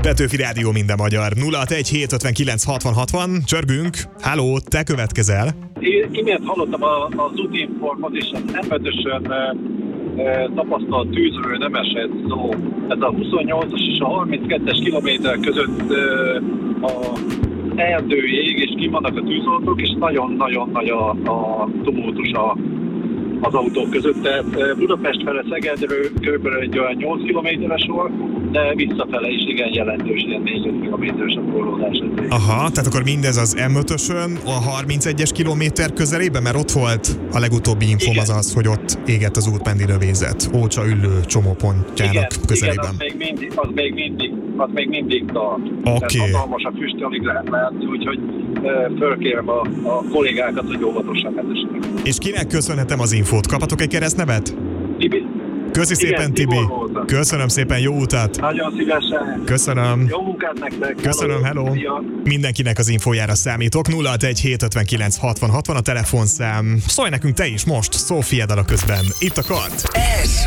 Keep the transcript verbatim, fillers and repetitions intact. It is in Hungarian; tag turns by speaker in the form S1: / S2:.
S1: Petőfi Rádió, minden magyar. nulla hatvanegy hét ötvenkilenc hatvan hatvan. Csörgünk. Háló, te következel.
S2: Én imént hallottam az útinformot, és az em ötösön e, e, tapasztalt tűzről nem esett szó. Ez a huszonnyolcas és a harminckettes kilométer között e, a erdőjég, és ki vannak a tűzoltók, és nagyon-nagyon nagy a, a tumultus a az autók között, tehát Budapest fele Szegedről kb. Egy olyan nyolc kilométeres volt, de visszafele is igen jelentős, ilyen négy-öt kilométeres a forródás.
S1: Aha, tehát akkor mindez az em ötösön a harmincegyes kilométer közelében, mert ott volt a legutóbbi infom, igen. Az az, hogy ott égett az útmendi lövézet, Ócsa Üllő csomópontjának igen, közelében.
S2: Igen, az még mindig, az még mindig, az még mindig tart.
S1: Oké. Okay.
S2: Hatalmas a füst, alig lehet látni, úgyhogy fölkérem a, a kollégákat, hogy óvatosan vezessenek.
S1: És kinek köszönhetem az infót? Kapatok egy keresztnevet?
S2: Tibi.
S1: Köszi
S2: igen,
S1: szépen, Tibi. Köszönöm szépen, jó utat.
S2: Nagyon szívesen.
S1: Köszönöm.
S2: Jó munkát nektek.
S1: Köszönöm, hello. hello. Mindenkinek az infójára számítok. nulla hatvanegy hét ötvenkilenc hatvan hatvan a telefonszám. Szólj nekünk te is most, Szófiad a közben. Itt a Kart. Ez